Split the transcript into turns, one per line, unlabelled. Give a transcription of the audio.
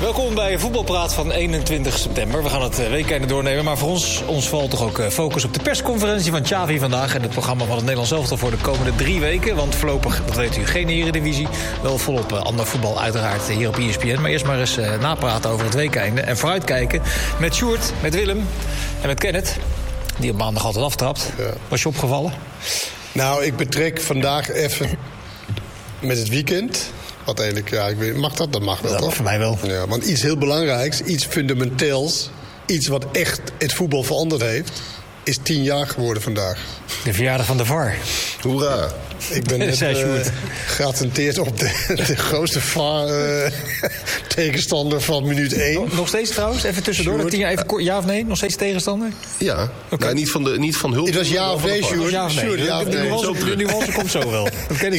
Welkom bij Voetbalpraat van 21 september. We gaan het weekende doornemen, maar voor ons valt toch ook focus op de persconferentie van Xavi vandaag en het programma van het Nederlands elftal voor de komende 3 weken. Want voorlopig, dat weet u, geen Eredivisie. Wel volop ander voetbal uiteraard hier op ESPN. Maar eerst maar eens napraten over het weekende en vooruitkijken met Sjoerd, met Willem en met Kenneth, die op maandag altijd aftrapt. Ja. Was je opgevallen?
Nou, ik betrek vandaag even met het weekend. Wat eigenlijk, ja, ik weet, mag dat? Dat mag wel, toch?
Voor mij wel.
Ja, want iets heel belangrijks, iets fundamenteels, iets wat echt het voetbal veranderd heeft, is 10 jaar geworden vandaag.
De verjaardag van de VAR.
Hoera.
Ik ben net geattenteerd op de grootste VAR-tegenstander van minuut 1.
Nog steeds trouwens? Even tussendoor. Dat 10 jaar even kort, ja of nee? Nog steeds tegenstander?
Ja. Okay. Nou, niet van Hulp.
Het was ja of nee, Sjoerd.
Ja of nee. De nuance komt zo wel.